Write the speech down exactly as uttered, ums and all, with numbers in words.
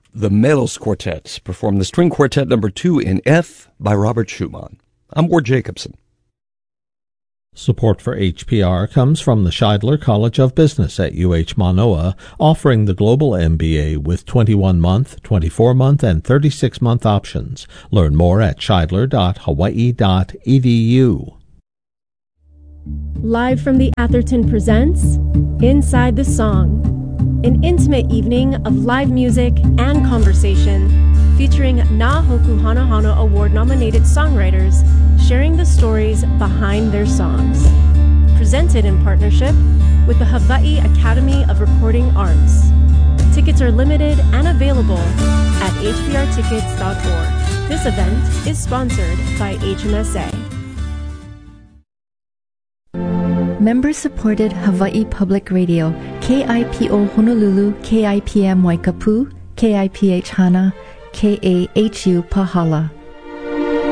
the Melos Quartet perform the String Quartet number two in F by Robert Schumann. I'm Ward Jacobson. Support for H P R comes from the Scheidler College of Business at U H Manoa, offering the Global M B A with twenty-one month, twenty-four month, and thirty-six month options. Learn more at scheidler dot hawaii dot e d u. Live from the Atherton presents Inside the Song, an intimate evening of live music and conversation featuring Na Hoku Hana Hana Award-nominated songwriters sharing the stories behind their songs. Presented in partnership with the Hawaii Academy of Recording Arts. Tickets are limited and available at h p r tickets dot org. This event is sponsored by H M S A. Member-supported Hawaii Public Radio, K I P O Honolulu, K I P M Waikapu, K I P H Hana, K A H U Pahala.